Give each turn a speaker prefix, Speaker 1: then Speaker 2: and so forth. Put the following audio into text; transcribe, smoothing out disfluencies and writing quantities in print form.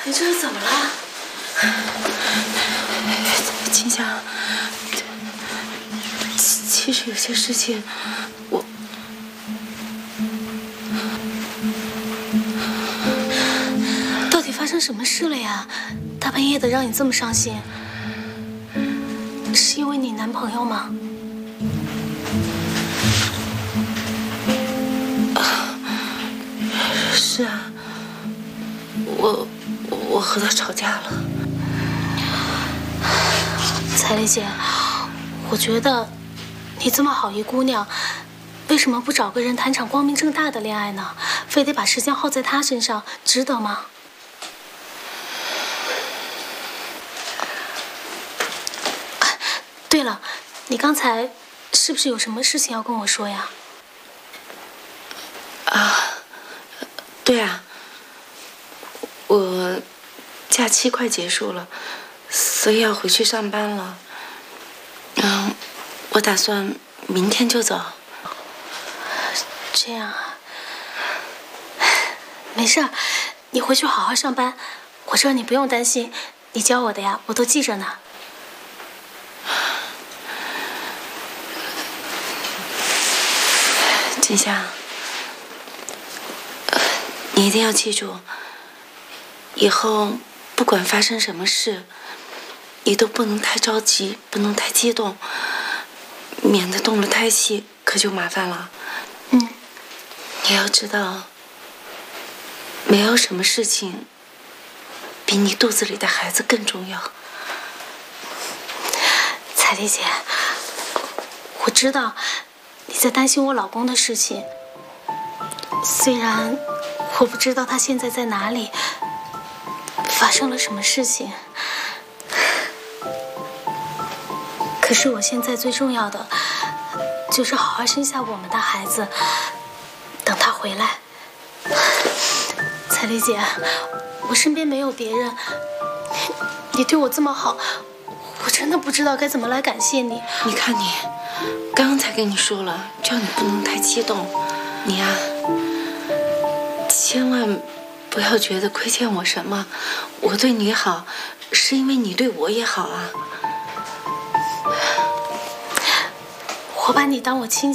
Speaker 1: 你这是怎么了？
Speaker 2: 秦香，其实有些事情，
Speaker 1: 到底发生什么事了呀？大半夜的让你这么伤心，是因为你男朋友吗？
Speaker 2: 是啊，我和他吵架了。
Speaker 1: 彩丽姐，我觉得你这么好一姑娘，为什么不找个人谈场光明正大的恋爱呢？非得把时间耗在他身上，值得吗？对了，你刚才是不是有什么事情要跟我说呀？
Speaker 2: 对啊，我假期快结束了，所以要回去上班了。我打算明天就走。
Speaker 1: 这样啊，没事儿，你回去好好上班，我这你不用担心，你教我的呀，我都记着呢。
Speaker 2: 金香，你一定要记住，以后不管发生什么事，你都不能太着急，不能太激动，免得动了胎气，可就麻烦了。你要知道，没有什么事情比你肚子里的孩子更重要。
Speaker 1: 彩丽姐，我知道你在担心我老公的事情，虽然我不知道他现在在哪里，发生了什么事情，可是我现在最重要的就是好好生下我们的孩子，等他回来。彩丽姐，我身边没有别人，你对我这么好，我真的不知道该怎么来感谢你。
Speaker 2: 你看你，刚刚才跟你说了，叫你不能太激动。你呀，千万不要觉得亏欠我什么。我对你好，是因为你对我也好啊。
Speaker 1: 我把你当我亲戚。